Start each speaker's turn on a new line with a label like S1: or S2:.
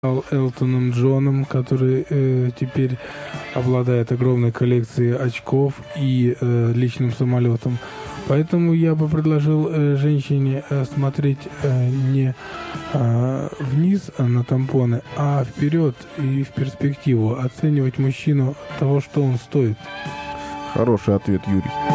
S1: Элтоном Джоном, который теперь обладает огромной коллекцией очков и личным самолетом. Поэтому я бы предложил женщине смотреть не вниз на тампоны, а вперед и в перспективу, оценивать мужчину того, что он стоит.
S2: Хороший ответ, Юрий.